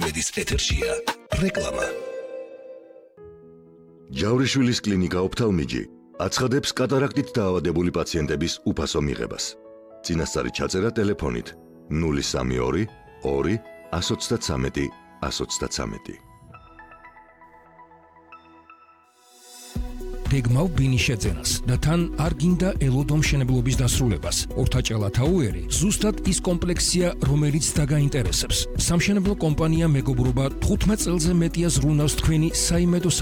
შვედის ეთერშია რეკლამა. ჯავრიშვილის კლინიკა ოფთალმიჯი აცხადებს კატარაქტით დაავადებული პაციენტების უფასო მიღებას. წინასწარი ჩაწერა ტელეფონით 032 2 133 133. გეგმავ ბინის შეძენას და თან არ გინდა ელოდო მშენებლობის დასრულებას. ორთაჭალა თაუერი ზუსტად ის კომპლექსია, რომელიც დაგაინტერესებს. სამშენებლო კომპანია მეგობრობა 15 წელზე მეტია ზრუნავს თქვენი საიმედო